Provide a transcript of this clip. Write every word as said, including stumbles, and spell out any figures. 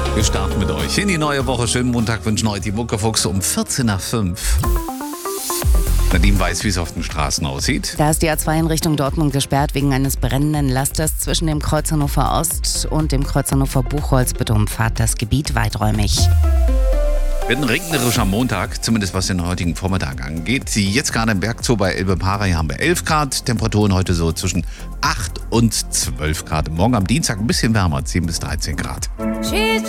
Wir starten mit euch in die neue Woche. Schönen Montag wünschen heute die Muckefuchs um vierzehn nach fünf. Nadine weiß, wie es auf den Straßen aussieht. Da ist die A zwei in Richtung Dortmund gesperrt wegen eines brennenden Lasters zwischen dem Kreuz Hannover Ost und dem Kreuz Hannover Buchholz. Bitte umfahrt das Gebiet weiträumig. Wird ein regnerischer Montag, zumindest was den heutigen Vormittag angeht. Jetzt gerade im Bergzoo bei Elbe-Para, hier haben wir elf Grad. Temperaturen heute so zwischen acht und zwölf Grad. Morgen am Dienstag ein bisschen wärmer, zehn bis dreizehn Grad. She's